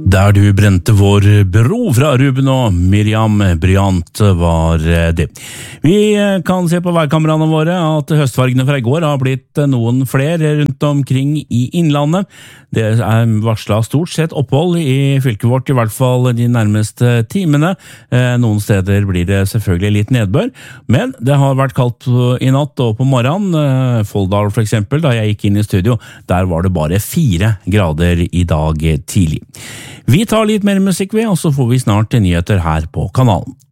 Der du brente vår bro fra Ruben og Miriam Bryant var det. Vi kan se på værkameraene våre at høstfargene fra i går har blitt noen flere rundt omkring i innlandet. Det er varslet stort sett opphold i fylket vårt, i hvert fall de nærmeste timene. Noen steder blir det selvfølgelig litt nedbør, men det har vært kaldt i natt og på morgenen. Folldal for eksempel, da jeg gikk inn i studio, der var det bare 4 grader i dag tidlig. Vi tar litt mer musikk ved, og så får vi snart nyheter her på kanalen.